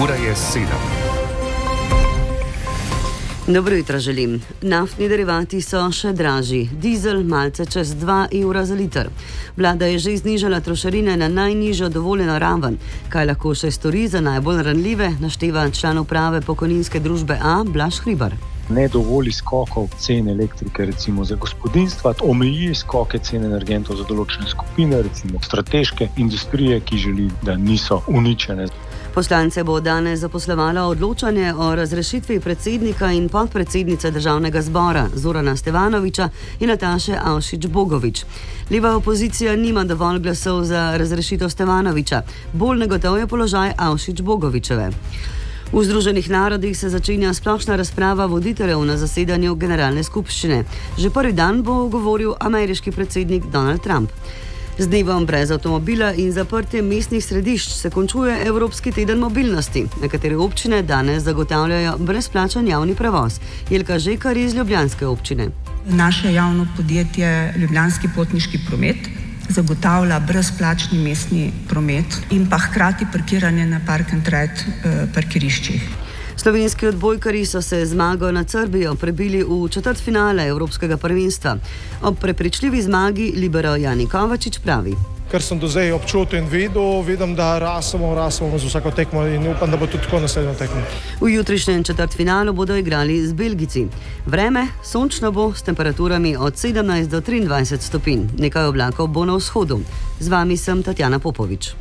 Ura je 7. Dobro jutro želim. Naftni derivati so še dražji. Dizel malce čez 2 evra za liter. Vlada je že znižala trošarine na najnižjo dovoljeno raven. Kaj lahko še stori za najbolj ranljive, našteva član uprave pokojninske družbe A Blaž Hribar. Ne dovoli skokov cen elektrike recimo za gospodinjstva, omeji skoke cen energentov za določene skupine, recimo strateške industrije, ki želi, da niso uničene. Poslance bo danes zaposlovala odločanje o razrešitvi predsednika in podpredsednice državnega zbora Zorana Stevanovića in Nataše Avšič Bogovič. Leva opozicija nima dovolj glasov za razrešitev Stevanovića. Bolj negotov je položaj Avšič Bogovičeve. V Združenih narodih se začenja splošna razprava voditeljev na zasedanju generalne skupščine. Že prvi dan bo govoril ameriški predsednik Donald Trump. Z dnevom brez avtomobila in zaprtjem mestnih središč se končuje Evropski teden mobilnosti. Nekatere občine danes zagotavljajo brezplačen javni prevoz. Jelka Žekar iz ljubljanske občine. Naše javno podjetje Ljubljanski potniški promet zagotavlja brezplačni mestni promet in pa hkrati parkiranje na park and ride parkiriščih. Slovenski odbojkarji so se zmago nad Srbijo prebili v četrtfinale Evropskega prvenstva. Ob prepričljivi zmagi libero Jani Kovačič pravi: Kar sem do zdaj občutil in vidim, da rasemo z vsako tekmo in upam, da bo tudi tako naslednjo tekmo. V jutrišnjem četrtfinalu bodo igrali z Belgijci. Vreme sončno bo s temperaturami od 17 do 23 stopinj. Nekaj oblakov bo na vzhodu. Z vami sem Tatjana Popovič.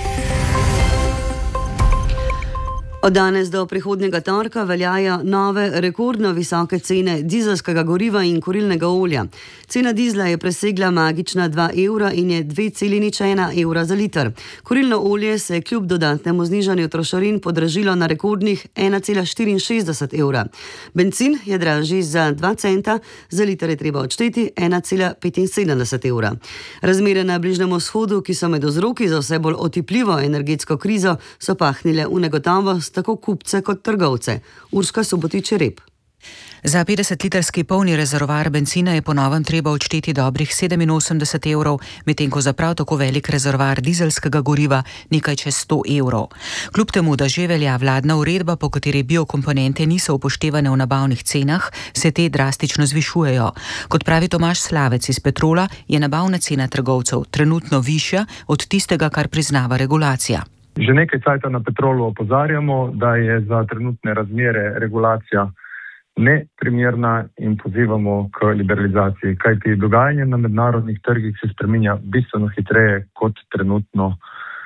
Od danes do prihodnjega torka veljajo nove rekordno visoke cene dizelskega goriva in kurilnega olja. Cena dizla je presegla magična 2 evra in je 2,01 evra za liter. Kurilno olje se je kljub dodatnemu znižanju trošarin podražilo na rekordnih 1,64 evra. Bencin je dražji za 2 centa, za liter je treba odšteti 1,75 evra. Razmere na Bližnjem vzhodu, ki so med vzroki za vse bolj otipljivo energetsko krizo, so pahnile v negotovost tako kupce kot trgovce. Urška Subotič-Rep. Za 50-litrski polni rezervoar bencina je po novem treba odšteti dobrih 87 evrov, medtem ko za prav tako velik rezervoar dizelskega goriva nekaj čez 100 evrov. Kljub temu, da že velja vladna uredba, po kateri biokomponente niso upoštevane v nabavnih cenah, se te drastično zvišujejo. Kot pravi Tomaž Slavec iz Petrola, je nabavna cena trgovcev trenutno višja od tistega, kar priznava regulacija. Že nekaj časa na Petrolu opozarjamo, da je za trenutne razmere regulacija neprimerna in pozivamo k liberalizaciji, kajti dogajanje na mednarodnih trgih se spreminja bistveno hitreje, kot trenutno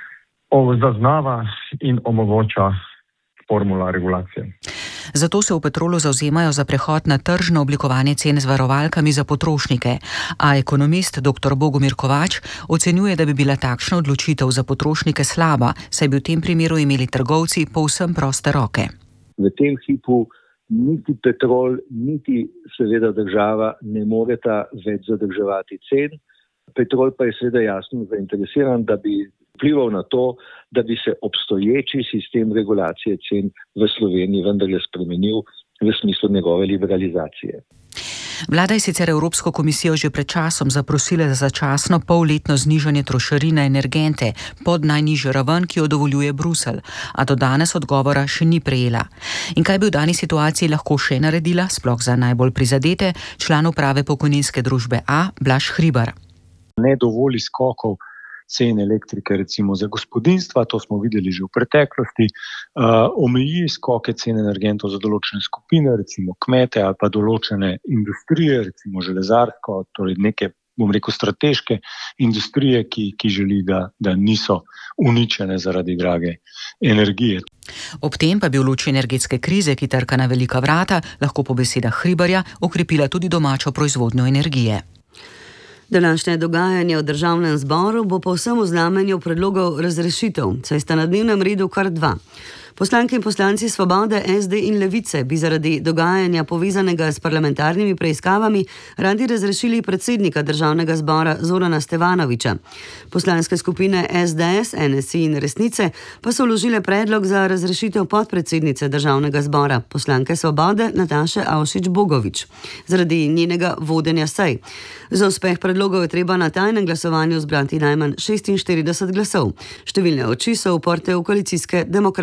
zaznava in omogoča formula regulacije. Zato se v Petrolu zavzemajo za prehod na tržno oblikovanje cen z varovalkami za potrošnike, a ekonomist dr. Bogomir Kovač ocenjuje, da bi bila takšna odločitev za potrošnike slaba, saj bi v tem primeru imeli trgovci povsem proste roke. V tem hipu niti Petrol, niti seveda država ne moreta več zadrževati cen. Petrol pa je seveda jasno zainteresiran, da bi vplival na to, da bi se obstoječi sistem regulacije cen v Sloveniji vendarle spremenil v smislu njegove liberalizacije. Vlada je sicer Evropsko komisijo že pred časom zaprosila za začasno polletno znižanje trošarin na energente pod najnižjo raven, ki jo dovoljuje Bruselj, a do danes odgovora še ni prejela. In kaj bi v dani situaciji lahko še naredila, sploh za najbolj prizadete, član uprave pokojninske družbe A Blaž Hribar. Ne dovoli skokov cen elektrike recimo za gospodinjstva, to smo videli že v preteklosti, omeji skoke cen energentov za določene skupine, recimo kmete ali pa določene industrije, recimo železarsko, torej neke, strateške industrije, ki želi, da niso uničene zaradi drage energije. Ob tem pa bi v luči energetske krize, ki trka na velika vrata, lahko po besedah Hribarja okrepila tudi domačo proizvodnjo energije. Današnje dogajanje v državnem zboru bo povsem v znamenju predlogov razrešitev, saj sta na dnevnem redu kar 2. Poslanke in poslanci Svobode, SD in Levice bi zaradi dogajanja povezanega s parlamentarnimi preiskavami radi razrešili predsednika državnega zbora Zorana Stevanovića. Poslanske skupine SDS, NSI in Resnice pa so vložile predlog za razrešitev podpredsednice državnega zbora, poslanke Svobode Nataše Avšič Bogovič, zaradi njenega vodenja sej. Za uspeh predlogov je treba na tajnem glasovanju zbrati najmanj 46 glasov. Številne oči so uprte v koalicijske demokrate.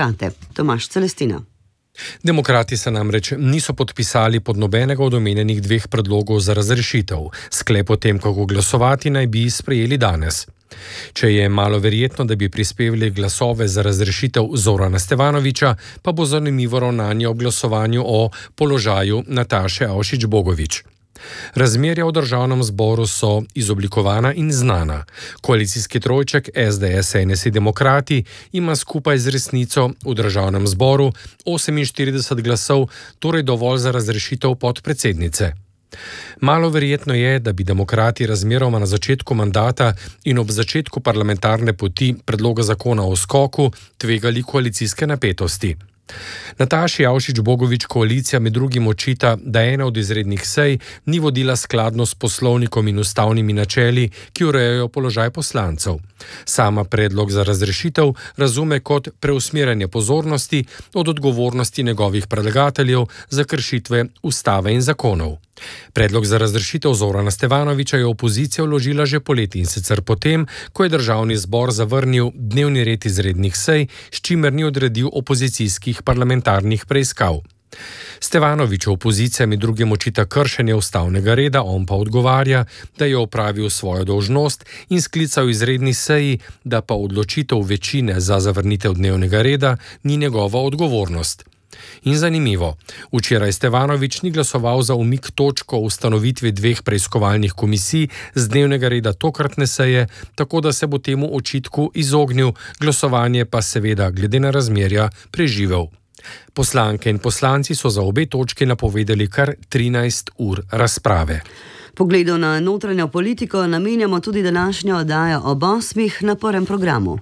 Tomaž Celestina. Demokrati se namreč niso podpisali pod nobenega od omenjenih 2 predlogov za razrešitev. Sklep o tem, kako glasovati, naj bi sprejeli danes. Če je malo verjetno, da bi prispevali glasove za razrešitev Zorana Stevanovića, pa bo zanimivo ravnanje ob glasovanju o položaju Nataše Avšič Bogovič. Razmerja v državnem zboru so izoblikovana in znana. Koalicijski trojček SDS, NSI Demokrati ima skupaj z Resnico v državnem zboru 48 glasov, torej dovolj za razrešitev podpredsednice. Malo verjetno je, da bi demokrati razmeroma na začetku mandata in ob začetku parlamentarne poti predloga zakona o skoku tvegali koalicijske napetosti. Nataši Avšič Bogovič koalicija med drugim očita, da ena od izrednih sej ni vodila skladno s poslovnikom in ustavnimi načeli, ki urejajo položaj poslancev. Sama predlog za razrešitev razume kot preusmerjanje pozornosti od odgovornosti njegovih predlagateljev za kršitve ustave in zakonov. Predlog za razrešitev Zorana Stevanovića je opozicija vložila že poleti, in sicer potem, ko je državni zbor zavrnil dnevni red izrednih sej, s čimer ni odredil opozicijskih parlamentarnih preiskav. Stevanoviću opozicija med drugim očita kršenje ustavnega reda, on pa odgovarja, da je opravil svojo dolžnost in sklical izredni seji, da pa odločitev večine za zavrnitev dnevnega reda ni njegova odgovornost. In zanimivo, včeraj Stevanović ni glasoval za umik točk o ustanovitvi 2 preiskovalnih komisij z dnevnega reda tokratne seje, tako da se bo temu očitku izognil, glasovanje pa seveda glede na razmerja preživel. Poslanke in poslanci so za obe točki napovedali kar 13 ur razprave. Pogledu na notranjo politiko namenjamo tudi današnjo oddajo ob 8 na prvem programu.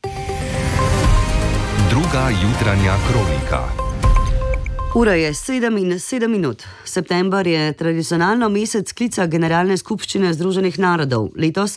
Druga jutranja kronika. Ura je 7:07. September je tradicionalno mesec sklica Generalne skupščine Združenih narodov, letos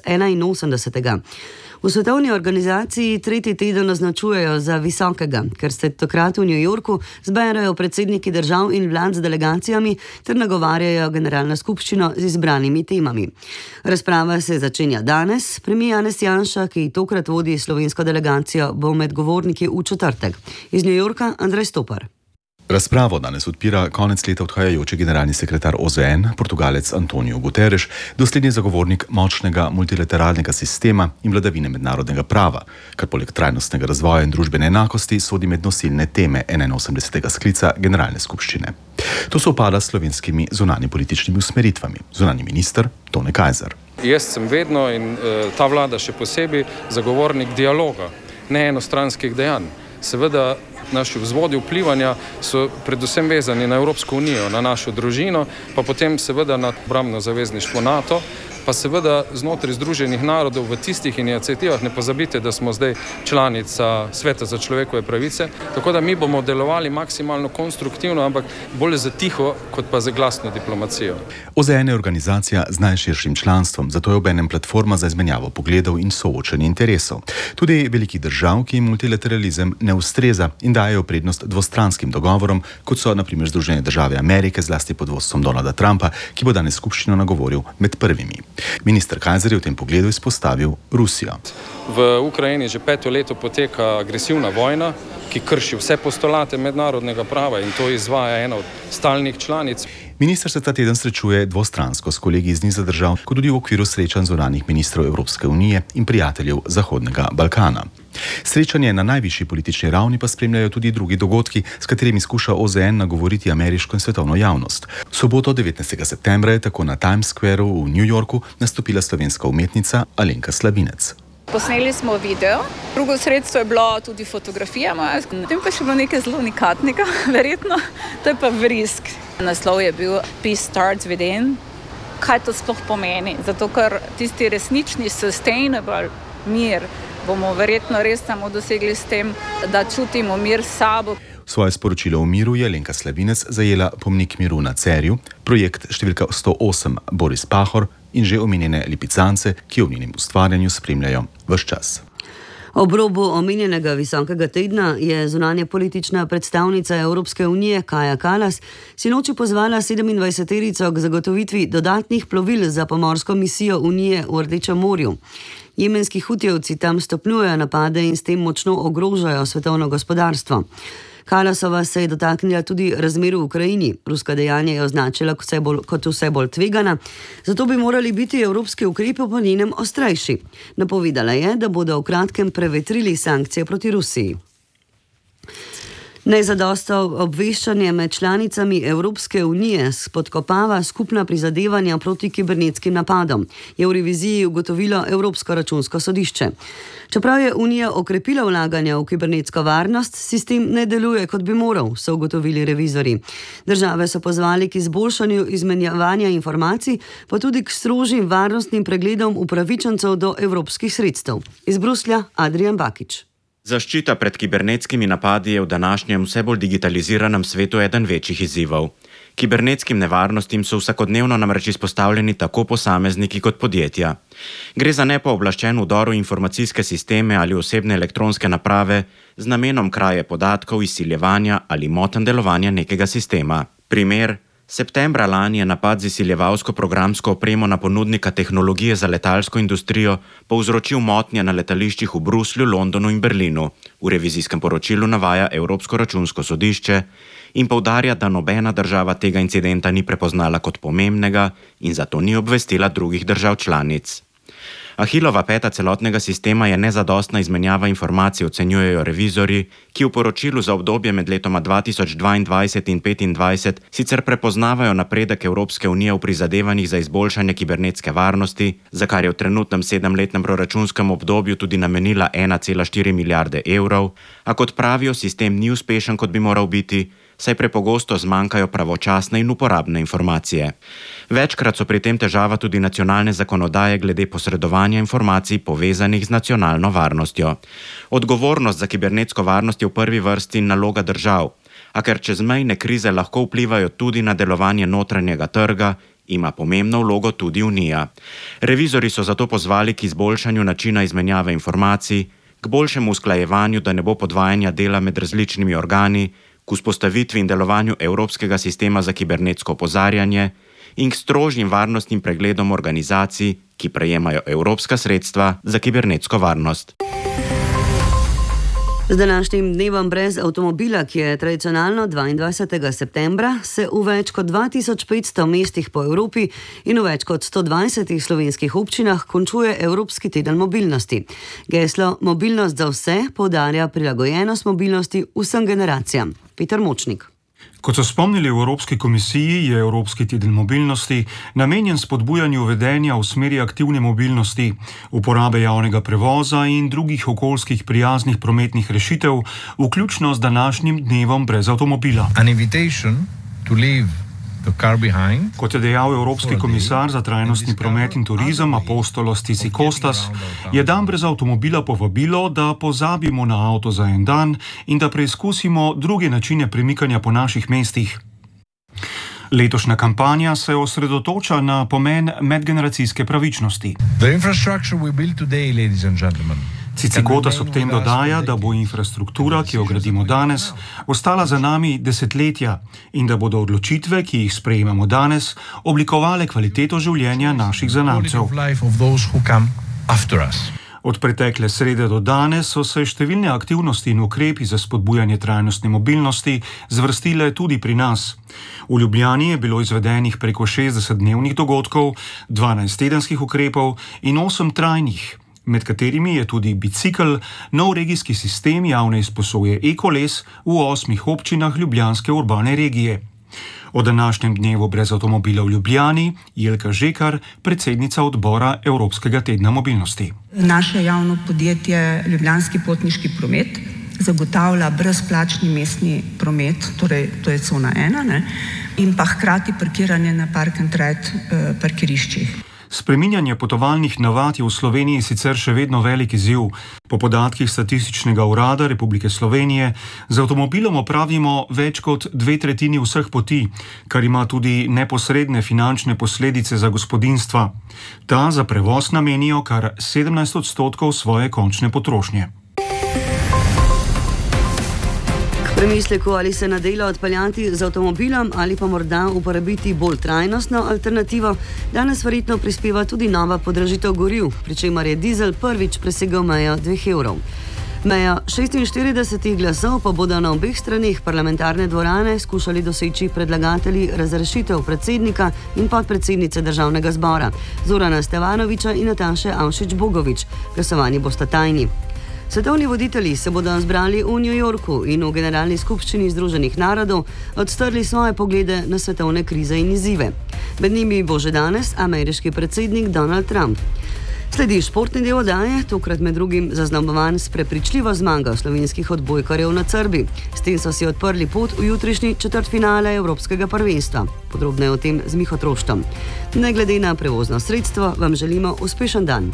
81. V svetovni organizaciji 3. teden označujejo za visokega, ker se takrat v New Yorku zberajo predsedniki držav in vlad z delegacijami ter nagovarjajo Generalno skupščino z izbranimi temami. Razprava se začenja danes. Premier Janez Janša, ki tokrat vodi slovensko delegacijo, bo med govorniki v četrtek. Iz New Yorka Andrej Stopar. Razpravo danes odpira konec leta odhajajoči generalni sekretar OZN, Portugalec António Guterres, doslednji zagovornik močnega multilateralnega sistema in vladavine mednarodnega prava, kar poleg trajnostnega razvoja in družbene enakosti sodi med nosilne teme 81. sklica generalne skupščine. To sovpada s slovenskimi zunanjepolitičnimi usmeritvami. Zunanji minister Tone Kajzer. Jaz sem vedno in ta vlada še posebej zagovornik dialoga, ne enostranskih dejanj. Seveda naši vzvodi vplivanja so predvsem vezani na Evropsko unijo, na našo družino, pa potem seveda na obrambno zavezništvo NATO, pa seveda znotraj Združenih narodov v tistih iniciativah. Ne pozabite, da smo zdaj članica Sveta za človekove pravice, tako da mi bomo delovali maksimalno konstruktivno, ampak bolj za tiho, kot pa za glasno diplomacijo. OZN je organizacija z najširšim članstvom, zato je obenem platforma za izmenjavo pogledov in soočenje interesov. Tudi velikih držav, ki jim multilateralizem ne ustreza in dajejo prednost dvostranskim dogovorom, kot so na primer Združene države Amerike, zlasti pod vodstvom Donalda Trumpa, ki bo danes skupščino nagovoril med prvimi. Minister Kajzer je v tem pogledu izpostavil Rusijo. V Ukrajini že 5. leto poteka agresivna vojna, ki krši vse postulate mednarodnega prava in to izvaja ena od stalnih članic. Minister se ta teden srečuje dvostransko s kolegi iz niza držav, kot tudi v okviru srečanj zunanjih ministrov Evropske unije in prijateljev Zahodnega Balkana. Srečanje na najvišji politični ravni pa spremljajo tudi drugi dogodki, s katerimi skuša OZN nagovoriti ameriško in svetovno javnost. V soboto 19. septembra je tako na Times Squareu v New Yorku nastopila slovenska umetnica Alenka Slabinec. Posneli smo video, drugo sredstvo je bilo tudi fotografija moja, potem pa še bilo nekaj zelo unikatnega, verjetno, to je pa vrisk. Naslov je bil Peace Starts Within. Kaj to sploh pomeni? Zato, ker tisti resnični sustainable mir bomo verjetno res samo dosegli s tem, da čutimo mir s sabo. Svoje sporočilo o miru je Alenka Slabinec zajela pomnik miru na Cerju, projekt številka 108 Boris Pahor in že omenjene lipicance, ki jo v njenem ustvarjanju spremljajo ves čas. Ob robu omenjenega visokega tedna je zunanja politična predstavnica Evropske unije Kaja Kallas sinoči pozvala 27-terico k zagotovitvi dodatnih plovil za pomorsko misijo Unije v Rdečem morju. Jemenski hutijevci tam stopnjujejo napade in s tem močno ogrožajo svetovno gospodarstvo. Kalasova se je dotaknila tudi razmer v Ukrajini. Ruska dejanja je označila kot vse bolj tvegana, zato bi morali biti evropski ukrepi po njenem ostrejši. Napovedala je, da bodo v kratkem prevetrili sankcije proti Rusiji. Nezadostno obveščanje med članicami Evropske unije spodkopava skupna prizadevanja proti kibernetskim napadom, je v reviziji ugotovilo Evropsko računsko sodišče. Čeprav je Unija okrepila vlaganja v kibernetsko varnost, sistem ne deluje, kot bi moral, so ugotovili revizori. Države so pozvali k izboljšanju izmenjavanja informacij, pa tudi k strožjim varnostnim pregledom upravičencev do evropskih sredstev. Iz Bruslja Adrian Bakič. Zaščita pred kibernetskimi napadi je v današnjem vse bolj digitaliziranem svetu eden večjih izzivov. Kibernetskim nevarnostim so vsakodnevno namreč izpostavljeni tako posamezniki kot podjetja. Gre za nepooblaščen vdor v informacijske sisteme ali osebne elektronske naprave z namenom kraje podatkov, izsiljevanja ali motenj delovanja nekega sistema. Primer: septembra lani je napad z izsiljevalsko programsko opremo na ponudnika tehnologije za letalsko industrijo povzročil motnje na letališčih v Bruslju, Londonu in Berlinu. V revizijskem poročilu navaja Evropsko računsko sodišče in poudarja, da nobena država tega incidenta ni prepoznala kot pomembnega in zato ni obvestila drugih držav članic. Ahilova peta celotnega sistema je nezadostna izmenjava informacij, ocenjujejo revizorji, ki v poročilu za obdobje med letoma 2022 in 2025 sicer prepoznavajo napredek Evropske unije v prizadevanjih za izboljšanje kibernetske varnosti, za kar je v trenutnem 7-letnem proračunskem obdobju tudi namenila 1,4 milijarde evrov, a kot pravijo, sistem ni uspešen, kot bi moral biti, saj prepogosto zmanjkajo pravočasne in uporabne informacije. Večkrat so pri tem težava tudi nacionalne zakonodaje glede posredovanja informacij povezanih z nacionalno varnostjo. Odgovornost za kibernetsko varnost je v prvi vrsti naloga držav, a ker čezmejne krize lahko vplivajo tudi na delovanje notranjega trga, ima pomembno vlogo tudi Unija. Revizori so zato pozvali k izboljšanju načina izmenjave informacij, k boljšemu usklajevanju, da ne bo podvajanja dela med različnimi organi, k vzpostavitvi in delovanju Evropskega sistema za kibernetsko opozarjanje in k strožjim varnostnim pregledom organizacij, ki prejemajo evropska sredstva za kibernetsko varnost. Z današnjim dnevom brez avtomobila, ki je tradicionalno 22. septembra, se v več kot 2500 mestih po Evropi in v več kot 120 slovenskih občinah končuje Evropski teden mobilnosti. Geslo Mobilnost za vse poudarja prilagojenost mobilnosti vsem generacijam. Peter Močnik. Kot so spomnili v Evropski komisiji, je Evropski teden mobilnosti namenjen spodbujanju vedenja v smeri aktivne mobilnosti, uporabe javnega prevoza in drugih okoljskih prijaznih prometnih rešitev, vključno z današnjim dnevom brez avtomobila. Kot je dejal Evropski komisar za trajnostni promet in turizem Apostolos Tsikostas, je dan brez avtomobila povabilo, da pozabimo na avto za en dan in da preizkusimo druge načine premikanja po naših mestih. Letošnja kampanja se osredotoča na pomen medgeneracijske pravičnosti. Tsitsikotas ob tem dodaja, da bo infrastruktura, ki jo gradimo danes, ostala za nami desetletja in da bodo odločitve, ki jih sprejemamo danes, oblikovale kvaliteto življenja naših zanamcev. Od pretekle srede do danes so se številne aktivnosti in ukrepi za spodbujanje trajnostne mobilnosti zvrstile tudi pri nas. V Ljubljani je bilo izvedenih preko 60 dnevnih dogodkov, 12 tedenskih ukrepov in 8 trajnih, med katerimi je tudi bicikel, nov regijski sistem javne izposoje e-koles v 8 občinah ljubljanske urbane regije. O današnjem dnevu brez avtomobila v Ljubljani Jelka Žekar, predsednica odbora Evropskega tedna mobilnosti. Naše javno podjetje Ljubljanski potniški promet zagotavlja brezplačni mestni promet, torej to je cona 1, in pa hkrati parkiranje na park and ride parkiriščih. Spreminjanje potovalnih navad je v Sloveniji sicer še vedno velik izziv. Po podatkih Statističnega urada Republike Slovenije z avtomobilom opravimo več kot 2/3 vseh poti, kar ima tudi neposredne finančne posledice za gospodinjstva. Ta za prevoz namenijo kar 17% svoje končne potrošnje. Premisleku, ali se na delo odpeljati z avtomobilom ali pa morda uporabiti bolj trajnostno alternativo, danes verjetno prispeva tudi nova podražitev goriv, pri čemer je dizel prvič presegel mejo 2 evrov. Mejo 46 glasov pa bodo na obeh straneh parlamentarne dvorane skušali doseči predlagatelji razrešitev predsednika in podpredsednice državnega zbora, Zorana Stevanovića in Nataše Avšič Bogovič. Glasovanji bosta tajni. Svetovni voditelji se bodo zbrali v New Yorku in v Generalni skupščini Združenih narodov odstrli svoje poglede na svetovne krize in izzive. Med njimi bo že danes ameriški predsednik Donald Trump. Sledi športni del oddaje, tokrat med drugim zaznamovan s prepričljivo zmago slovenskih odbojkarjev na Srbiji. S tem so si odprli pot v jutrišnji četrtfinale Evropskega prvenstva. Podrobneje o tem z Miho Troštom. Ne glede na prevozno sredstvo, vam želimo uspešen dan.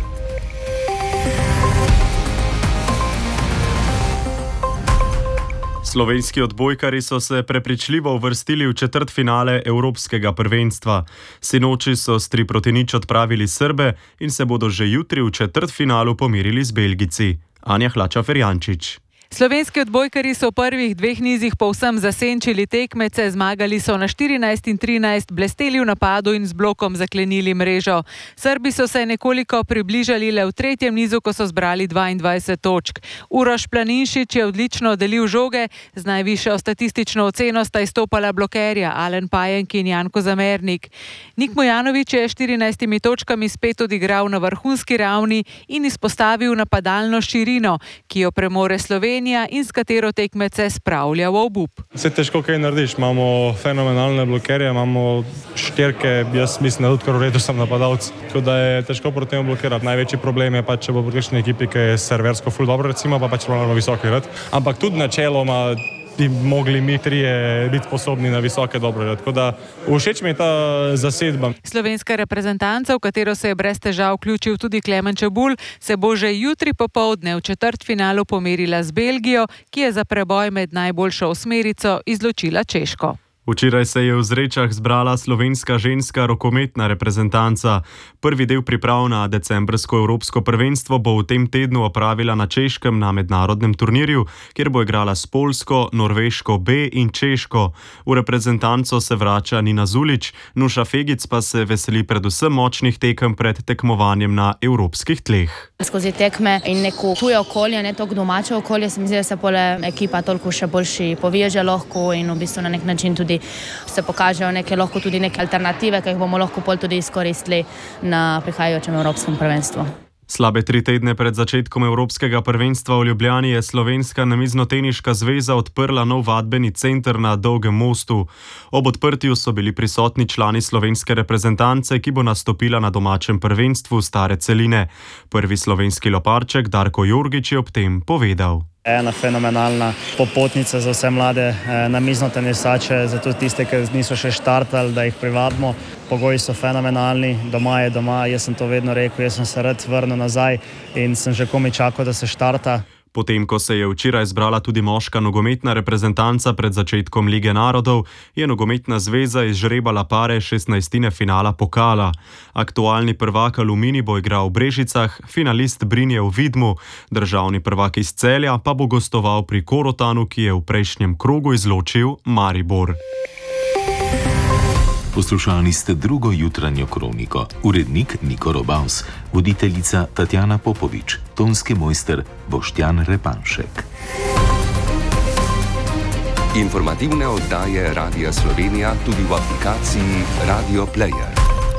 Slovenski odbojkarji so se prepričljivo uvrstili v četrtfinale Evropskega prvenstva. Sinoči so s 3-0 odpravili Srbe in se bodo že jutri v četrtfinalu pomerili z Belgijci. Anja Hlača-Ferjančič. Slovenski odbojkarji so v prvih dveh nizih povsem zasenčili tekmece, zmagali so na 14 in 13, blesteli v napadu in z blokom zaklenili mrežo. Srbi so se nekoliko približali le v tretjem nizu, ko so zbrali 22 točk. Uroš Planinšič je odlično delil žoge, z najvišjo statistično oceno sta izstopala blokerja Alen Pajenk in Janko Zamernik. Nik Mojanović je 14 točkami spet odigral na vrhunski ravni in izpostavil napadalno širino, ki jo premore Slovenija in s katero tekmece spravlja v obup. Vse težko kaj narediš, imamo fenomenalne blokerje, imamo štirke, jaz mislim, da tudi kar v redu sem napadalc, tako da je težko proti temu blokirati. Največji problem je pa, če bo pri kakšni ekipi, ki je serversko ful dobro, recimo, pa če moramo visoki red. Ampak tudi načeloma bi mogli mi trije biti sposobni na visoke dobro red. Tako da všeč mi je ta zasedba. Slovenska reprezentanca, v katero se je brez težav vključil tudi Klemen Čebulj, se bo že jutri popoldne v četrtfinalu pomerila z Belgijo, ki je za preboj med najboljšo osmerico izločila Češko. Včeraj se je v Zrečah zbrala slovenska ženska rokometna reprezentanca. Prvi del priprav na decembrsko evropsko prvenstvo bo v tem tednu opravila na Češkem na mednarodnem turnirju, kjer bo igrala s Poljsko, Norveško B in Češko. V reprezentanco se vrača Nina Zulić, Nuša Fegic pa se veseli predvsem močnih tekem pred tekmovanjem na evropskih tleh. Skozi tekme in neko tuje okolje, ne toliko domače okolje, se mi zdi, da se pole ekipa toliko še boljši poveže lahko in v bistvu na nek način tudi se pokažejo lahko tudi neke alternative, ki jih bomo lahko pol tudi izkoristili na prihajajočem evropskem prvenstvu. Slabe 3 tedne pred začetkom Evropskega prvenstva v Ljubljani je Slovenska namiznoteniška zveza odprla nov vadbeni center na Dolgem mostu. Ob odprtju so bili prisotni člani slovenske reprezentance, ki bo nastopila na domačem prvenstvu Stare celine. Prvi slovenski loparček Darko Jorgič je ob tem povedal. Ena fenomenalna popotnica za vse mlade namiznotenisače, za tiste, ki niso še štartali, da jih privabimo. Pogoji so fenomenalni, doma je doma, jaz sem to vedno rekel, jaz sem se rad vrnil nazaj in sem že komaj čakal, da se štarta. Potem, ko se je včeraj zbrala tudi moška nogometna reprezentanca pred začetkom Lige narodov, je nogometna zveza izžrebala pare 16. finala pokala. Aktualni prvak Aluminij bo igral v Brežicah, finalist Brinje v Vidmu, državni prvak iz Celja pa bo gostoval pri Korotanu, ki je v prejšnjem krogu izločil Maribor. Poslušali ste drugo jutranjo kroniko. Urednik Niko Robavs, voditeljica Tatjana Popovič, tonski mojster Boštjan Repanšek. Informativne oddaje Radia Slovenija tudi v aplikaciji Radio Player.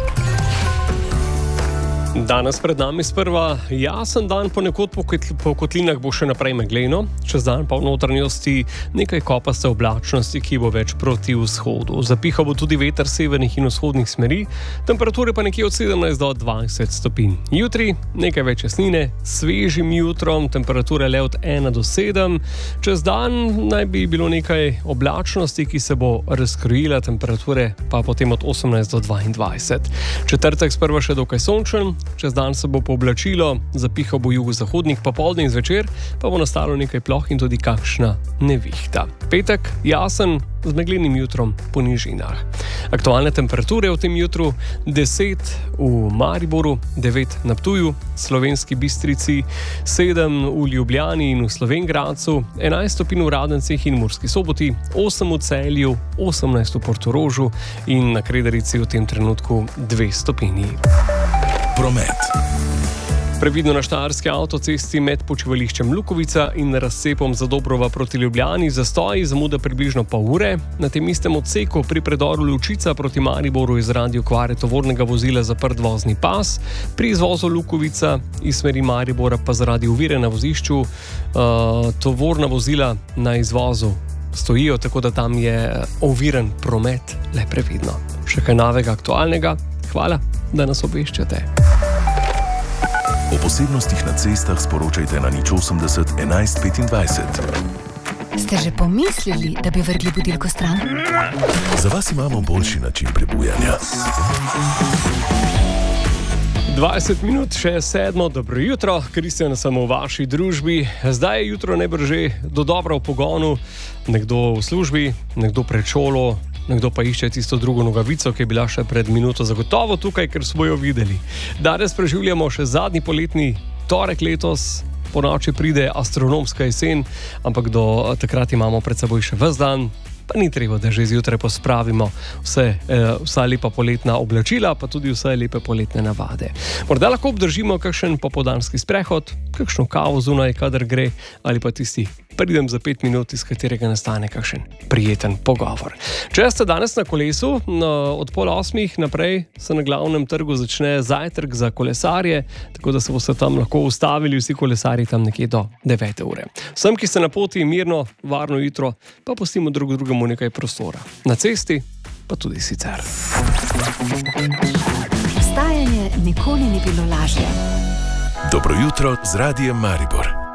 Danes pred nami sprva jasen dan, ponekod po kotlinah bo še naprej megleno, čez dan pa v notranjosti nekaj kopaste oblačnosti, ki bo več proti vzhodu. Zapihal bo tudi veter severnih in vzhodnih smeri, temperature pa nekje od 17 do 20 stopinj. Jutri nekaj več jasnine, svežim jutrom, temperature le od 1 do 7. Čez dan naj bi bilo nekaj oblačnosti, ki se bo razkrojila, temperature pa potem od 18 do 22. Četrtek sprva še dokaj sončen, čez dan se bo pooblačilo, zapihal bo jugozahodnik, popoldne in zvečer pa bo nastalo nekaj ploh in tudi kakšna nevihta. Petek jasen z meglenim jutrom po nižinah. Aktualne temperature v tem jutru: 10 v Mariboru, 9 na Ptuju, Slovenski Bistrici, 7 v Ljubljani in v Slovenj Gradcu, 11 stopinj v Radencih in Murski Soboti, 8 v Celju, 18 v Portorožu in na Kredarici v tem trenutku 2 stopinji. Promet. Previdno na štajerski avtocesti med počivališčem Lukovica in razcepom Zadobrova proti Ljubljani zastoji, zamuda približno pol ure. Na tem istem odseku pri predoru Lučica proti Mariboru je zaradi okvare tovornega vozila zaprt vozni pas. Pri izvozu Lukovica iz smeri Maribora pa zaradi ovire na vozišču tovorna vozila na izvozu stojijo, tako da tam je oviren promet, le previdno. Še kaj novega aktualnega? Hvala, da nas obveščate. O posebnostih na cestah sporočajte na 080 11 25. Ste že pomislili, da bi vrgli budilko stran? Za vas imamo boljši način prebujanja. 20 minut še 7. Dobro jutro, Kristjan sem v vaši družbi. Zdaj je jutro najbrž že dodobra v pogonu. Nekdo v službi, nekdo pred šolo, nekdo pa išče tisto drugo nogavico, ki je bila še pred minuto zagotovo tukaj, ker smo jo videli. Danes preživljamo še zadnji poletni torek letos. Po noči pride astronomska jesen, ampak do takrat imamo pred seboj še ves dan. Pa ni treba, da že zjutraj pospravimo vsa lepa poletna oblačila, pa tudi vse lepe poletne navade. Morda lahko obdržimo kakšen popoldanski sprehod, kakšno kavo zunaj, kadar gre, ali pa tisti pridem za 5 minut, iz katerega nastane kakšen prijeten pogovor. Če ste danes na kolesu, od 7:30 naprej se na glavnem trgu začne zajtrk za kolesarje, tako da se boste tam lahko ustavili vsi kolesarji tam nekje do 9. ure. Vsem, ki ste na poti, mirno, varno jutro, pa pustimo drugemu nekaj prostora. Na cesti, pa tudi sicer. Vstajanje nikoli ni bilo lažje. Dobro jutro z Radijem Maribor.